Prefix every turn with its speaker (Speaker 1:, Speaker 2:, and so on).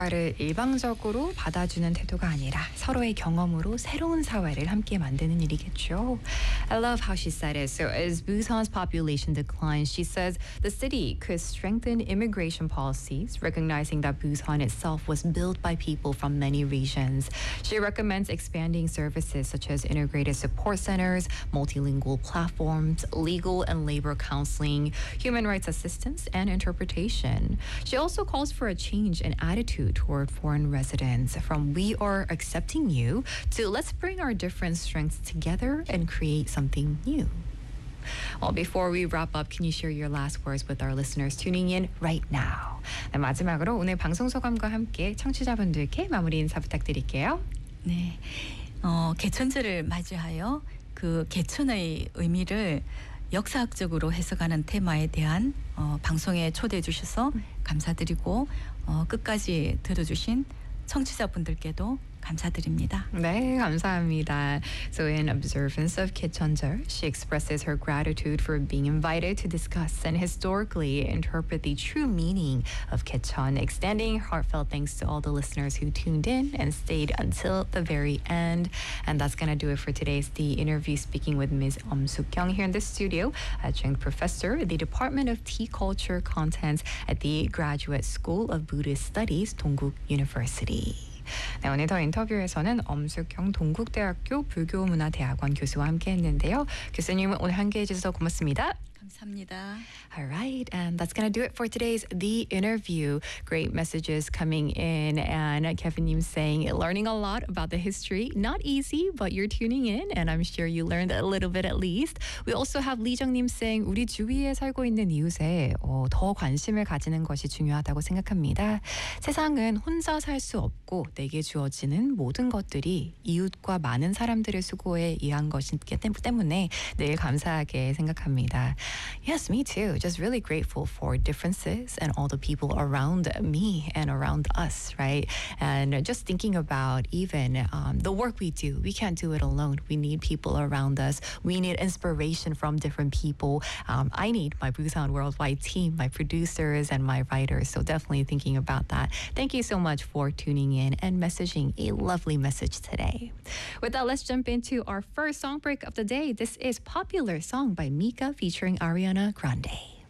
Speaker 1: 를 일방적으로 받아주는 태도가 아니라 서로의 경험으로 새로운 사회를 함께 만드는 일이겠죠. I love how she said it. So as Busan's population declines, she says the city could strengthen immigration policies, recognizing that Busan itself was built by people from many regions. She recommends expanding services such as integrated support centers, multilingual platforms, legal and labor counseling, human rights assistance, and interpretation. She also calls for a change in attitude toward foreign residents from "we are accepting you" to "let's bring our different strengths together and create something new." Well, before we wrap up, can you share your last words with our listeners tuning in right now? 네, 마지막으로 오늘 방송 소감과 함께 청취자분들께 마무리 인사 부탁드릴게요.
Speaker 2: 네, 개천절을 맞이하여 그 개천의 의미를 역사학적으로 해석하는 테마에 대한 방송에 초대해 주셔서 감사드리고 끝까지 들어주신 청취자분들께도 감사드립니다.
Speaker 1: 네, 감사합니다. So in observance of Kichonjeol, she expresses her gratitude for being invited to discuss and historically interpret the true meaning of Kichon, extending heartfelt thanks to all the listeners who tuned in and stayed until the very end. And that's going to do it for today's The Interview, speaking with Ms. Suk-kyung here in the studio, adjunct professor at the Department of Tea Culture Content at the Graduate School of Buddhist Studies, Dongguk University. 네, 오늘 더 인터뷰에서는 엄숙형 동국대학교 불교문화대학원 교수와 함께 했는데요. 교수님 오늘 함께해 주셔서 고맙습니다.
Speaker 2: 감사합니다.
Speaker 1: All right, and that's going to do it for today's The Interview. Great messages coming in, and Kevin Nim saying, learning a lot about the history. Not easy, but you're tuning in, and I'm sure you learned a little bit at least. We also have Lee Jung-nim saying, 우리 주위에 살고 있는 이웃에 더 관심을 가지는 것이 중요하다고 생각합니다. 세상은 혼자 살 수 없고 내게 주어지는 모든 것들이 이웃과 많은 사람들의 수고에 의한 것이기 때문에 늘 감사하게 생각합니다. Yes, me too. Just really grateful for differences and all the people around me and around us, right? And just thinking about even the work we do. We can't do it alone. We need people around us. We need inspiration from different people. I need my Busan Worldwide team, my producers, and my writers. So definitely thinking about that. Thank you so much for tuning in and messaging a lovely message today. With that, let's jump into our first song break of the day. This is Popular Song by Mika featuring Ariana Grande.